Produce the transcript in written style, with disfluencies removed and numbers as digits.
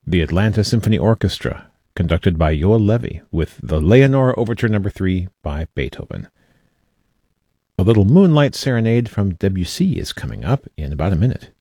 the Atlanta Symphony Orchestra, conducted by Joel Levy, with the Leonore Overture No. 3 by Beethoven. A little Moonlight Serenade from Debussy is coming up in about a minute.